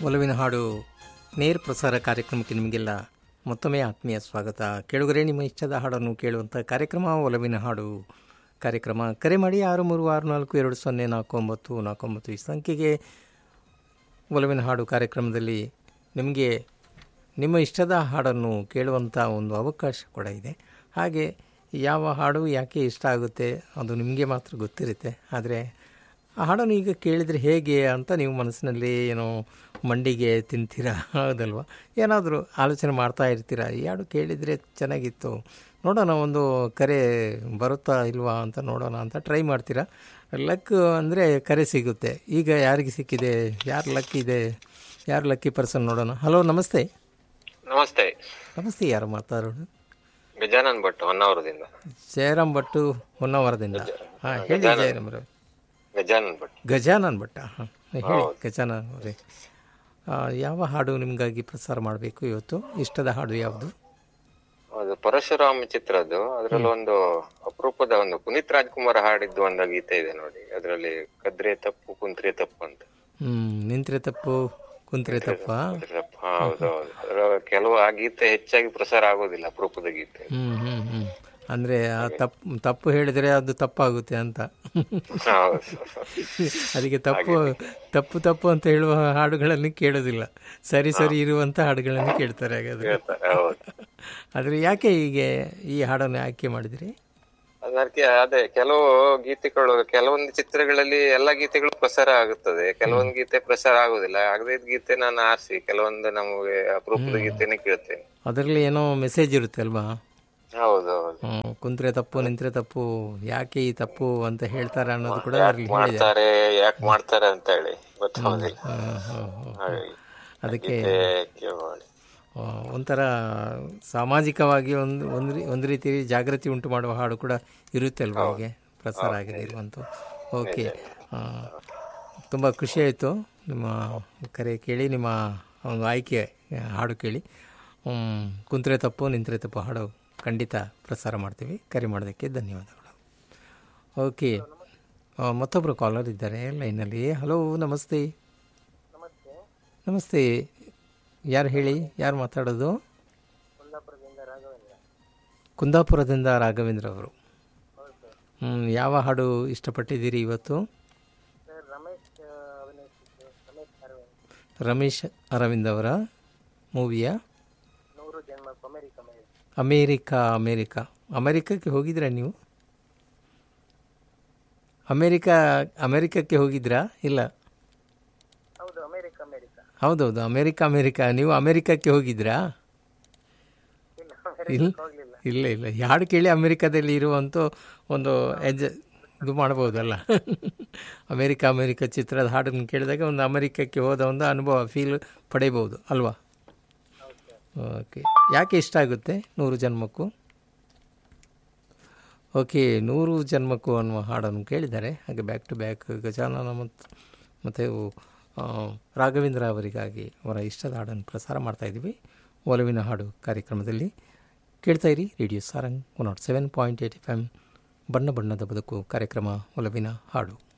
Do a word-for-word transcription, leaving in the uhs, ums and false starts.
ಒಲವಿನ ಹಾಡು ನೇರ ಪ್ರಸಾರ ಕಾರ್ಯಕ್ರಮಕ್ಕೆ ನಿಮಗೆಲ್ಲ ಮತ್ತೊಮ್ಮೆ ಆತ್ಮೀಯ ಸ್ವಾಗತ. ಕೇಳುಗರೆ, ನಿಮ್ಮ ಇಷ್ಟದ ಹಾಡನ್ನು ಕೇಳುವಂಥ ಕಾರ್ಯಕ್ರಮ ಒಲವಿನ ಹಾಡು ಕಾರ್ಯಕ್ರಮ. ಕರೆ ಮಾಡಿ ಆರು ಮೂರು ಆರು ನಾಲ್ಕು ಎರಡು ಸೊನ್ನೆ ನಾಲ್ಕು ಒಂಬತ್ತು ನಾಲ್ಕು ಒಂಬತ್ತು ಈ ಸಂಖ್ಯೆಗೆ ಒಲವಿನ ಹಾಡು ಕಾರ್ಯಕ್ರಮದಲ್ಲಿ ನಿಮಗೆ ನಿಮ್ಮ ಇಷ್ಟದ ಹಾಡನ್ನು ಕೇಳುವಂಥ ಒಂದು ಅವಕಾಶ ಕೂಡ ಇದೆ. ಹಾಗೆ ಯಾವ ಹಾಡು ಯಾಕೆ ಇಷ್ಟ ಆಗುತ್ತೆ ಅದು ನಿಮಗೆ ಮಾತ್ರ ಗೊತ್ತಿರುತ್ತೆ. ಆದರೆ ಆ ಹಾಡನ್ನು ಈಗ ಕೇಳಿದರೆ ಹೇಗೆ ಅಂತ ನೀವು ಮನಸ್ಸಿನಲ್ಲಿ ಏನೋ ಮಂಡಿಗೆ ತಿಂತೀರಾ, ಹೌದಲ್ವ? ಏನಾದರೂ ಆಲೋಚನೆ ಮಾಡ್ತಾ ಇರ್ತೀರಾ, ಈ ಹಾಡು ಕೇಳಿದರೆ ಚೆನ್ನಾಗಿತ್ತು, ನೋಡೋಣ ಒಂದು ಕರೆ ಬರುತ್ತಾ ಇಲ್ವಾ ಅಂತ ನೋಡೋಣ ಅಂತ ಟ್ರೈ ಮಾಡ್ತೀರಾ. ಲಕ್ ಅಂದರೆ ಕರೆ ಸಿಗುತ್ತೆ. ಈಗ ಯಾರಿಗೆ ಸಿಕ್ಕಿದೆ, ಯಾರು ಲಕ್ ಇದೆ, ಯಾರು ಲಕ್ಕಿ ಪರ್ಸನ್ ನೋಡೋಣ. ಹಲೋ, ನಮಸ್ತೆ. ನಮಸ್ತೆ. ನಮಸ್ತೆ, ಯಾರು ಮಾತಾಡೋದು? ಗಜಾನನ್ ಭಟ್, ಹೊನ್ನಾವರದಿಂದ. ಜಯರಾಮ್ ಭಟ್ಟು, ಹೊನ್ನಾವರದಿಂದ. ಹಾಂ, ಹೇಳಿ ಜಯರಾಮ್ ಅವರೇ. ಗಜಾನನ್ ಭಟ್. ಗಜಾನನ್ ಭಟ್ಟ, ಹಾಂ ಹೇಳಿ ಗಜಾನನ್ ಅವರೇ. ಯಾವ ಹಾಡು ನಿಮಗಾಗಿ ಪ್ರಸಾರ ಮಾಡಬೇಕು ಇವತ್ತು? ಇಷ್ಟದ ಹಾಡು ಯಾವುದು? ಅದು ಪರಶುರಾಮ ಚಿತ್ರದ್ದು. ಅದರಲ್ಲಿ ಒಂದು ಅಪರೂಪದ ಒಂದು ಪುನೀತ್ ರಾಜ್ಕುಮಾರ್ ಹಾಡಿದ್ದು ಒಂದು ಗೀತೆ ಇದೆ ನೋಡಿ. ಅದರಲ್ಲಿ ಕದ್ರೆ ತಪ್ಪು ಕುಂತ್ರೆ ತಪ್ಪು ಅಂತ. ಹ್ಮ್ ನಿಂತ್ರೆ ತಪ್ಪು ಕುಂತ್ರೆ ತಪ್ಪ. ಹೌದೌದು. ಅದರ ಕೆಲವು ಆ ಗೀತೆ ಹೆಚ್ಚಾಗಿ ಪ್ರಸಾರ ಆಗೋದಿಲ್ಲ, ಅಪರೂಪದ ಗೀತೆ. ಹ್ಮ್ ಹ್ಮ್ ಹ್ಮ್ ಅಂದ್ರೆ ಆ ತಪ್ಪು ತಪ್ಪು ಹೇಳಿದ್ರೆ ಅದು ತಪ್ಪಾಗುತ್ತೆ ಅಂತ. ಅದಕ್ಕೆ ತಪ್ಪು ತಪ್ಪು ತಪ್ಪು ಅಂತ ಹೇಳುವ ಹಾಡುಗಳನ್ನು ಕೇಳೋದಿಲ್ಲ, ಸರಿ ಸರಿ ಇರುವಂತ ಹಾಡುಗಳನ್ನು ಕೇಳ್ತಾರೆ. ಹಾಗಾದ್ರೆ ಆದ್ರೆ ಯಾಕೆ ಹೀಗೆ ಈ ಹಾಡನ್ನು ಆಯ್ಕೆ ಮಾಡಿದ್ರಿ? ಅದಕ್ಕೆ ಅದೇ ಕೆಲವು ಗೀತೆಗಳು, ಕೆಲವೊಂದು ಚಿತ್ರಗಳಲ್ಲಿ ಎಲ್ಲಾ ಗೀತೆಗಳು ಪ್ರಸಾರ ಆಗುತ್ತದೆ, ಕೆಲವೊಂದು ಗೀತೆ ಪ್ರಸಾರ ಆಗುದಿಲ್ಲ. ಆಗದೇ ಗೀತೆ ನಾನು ಆರಿಸಿ ಕೆಲವೊಂದು ನಮಗೆ ಅಪರೂಪದ ಗೀತೆನೆ ಕೇಳ್ತೇನೆ. ಅದರಲ್ಲಿ ಏನೋ ಮೆಸೇಜ್ ಇರುತ್ತೆ ಅಲ್ವಾ? ಹೌದೌದು. ಹ್ಮ್ ಕುಂತ್ರೆ ತಪ್ಪು ನಿಂತ್ರೆ ತಪ್ಪು, ಯಾಕೆ ಈ ತಪ್ಪು ಅಂತ ಹೇಳ್ತಾರೆ ಅನ್ನೋದು ಕೂಡ ಮಾಡ್ತಾರೆ, ಯಾಕೆ ಮಾಡ್ತಾರೆ ಅಂತ ಹೇಳಿ ಗೊತ್ತಾಗೋದಿಲ್ಲ. ಅದಕ್ಕೆ ಒಂಥರ ಸಾಮಾಜಿಕವಾಗಿ ಒಂದು ಒಂದು ಒಂದು ರೀತಿ ಜಾಗೃತಿ ಉಂಟು ಮಾಡುವ ಹಾಡು ಕೂಡ ಇರುತ್ತೆ ಅಲ್ವಾ, ಹಾಗೆ ಪ್ರಸಾರ ಆಗಿದೆ ಇರುವಂಥ. ಓಕೆ, ತುಂಬ ಖುಷಿ ಆಯಿತು ನಿಮ್ಮ ಕರೆ ಕೇಳಿ, ನಿಮ್ಮ ಒಂದು ಆಯ್ಕೆ ಹಾಡು ಕೇಳಿ. ಕುಂತ್ರೆ ತಪ್ಪು ನಿಂತ್ರೆ ತಪ್ಪು ಹಾಡು ಖಂಡಿತ ಪ್ರಸಾರ ಮಾಡ್ತೀವಿ. ಕರೆ ಮಾಡೋದಕ್ಕೆ ಧನ್ಯವಾದಗಳು. ಓಕೆ, ಮತ್ತೊಬ್ಬರು ಕಾಲರ್ ಇದ್ದಾರೆ ಲೈನಲ್ಲಿ. ಹಲೋ, ನಮಸ್ತೆ. ನಮಸ್ತೆ, ಯಾರು ಹೇಳಿ, ಯಾರು ಮಾತಾಡೋದು? ಕುಂದಾಪುರದಿಂದ ರಾಘವೇಂದ್ರ ಅವರು. ಹ್ಞೂ ಯಾವ ಹಾಡು ಇಷ್ಟಪಟ್ಟಿದ್ದೀರಿ ಇವತ್ತು? ರಮೇಶ್ ಅರವಿಂದ್ ಅವರ ಮೂವಿಯ ಅಮೇರಿಕಾ. ಅಮೇರಿಕಾ ಅಮೇರಿಕಕ್ಕೆ ಹೋಗಿದ್ರಾ ನೀವು? ಅಮೇರಿಕಾ ಅಮೇರಿಕಕ್ಕೆ ಹೋಗಿದ್ರಾ? ಇಲ್ಲ. ಹೌದೌದು, ಅಮೇರಿಕಾ ಅಮೇರಿಕಾ. ನೀವು ಅಮೇರಿಕಕ್ಕೆ ಹೋಗಿದ್ರಾ? ಇಲ್ಲ ಇಲ್ಲ ಇಲ್ಲ ಹಾಡು ಕೇಳಿ ಅಮೇರಿಕಾದಲ್ಲಿ ಇರುವಂಥ ಒಂದು ಎಜ್ ಇದು ಮಾಡ್ಬೋದಲ್ಲ. ಅಮೇರಿಕಾ ಅಮೇರಿಕಾ ಚಿತ್ರದ ಹಾಡನ್ನು ಕೇಳಿದಾಗ ಒಂದು ಅಮೇರಿಕಕ್ಕೆ ಹೋದ ಒಂದು ಅನುಭವ ಫೀಲ್ ಪಡೆಯಬಹುದು ಅಲ್ವಾ? ಓಕೆ, ಯಾಕೆ ಇಷ್ಟ ಆಗುತ್ತೆ ನೂರು ಜನ್ಮಕ್ಕೂ? ಓಕೆ, ನೂರು ಜನ್ಮಕ್ಕೂ ಅನ್ನುವ ಹಾಡನ್ನು ಕೇಳಿದ್ದಾರೆ. ಹಾಗೆ ಬ್ಯಾಕ್ ಟು ಬ್ಯಾಕ್ ಗಜಾನನ ಮತ್ತು ಮತ್ತು ರಾಘವೇಂದ್ರ ಅವರಿಗಾಗಿ ಅವರ ಇಷ್ಟದ ಹಾಡನ್ನು ಪ್ರಸಾರ ಮಾಡ್ತಾಯಿದ್ದೀವಿ ಒಲವಿನ ಹಾಡು ಕಾರ್ಯಕ್ರಮದಲ್ಲಿ. ಕೇಳ್ತಾಯಿರಿ radio Sarang one not seven point eight F M. ಬಣ್ಣ ಬಣ್ಣದ ಬದುಕು ಕಾರ್ಯಕ್ರಮ ಒಲವಿನ ಹಾಡು.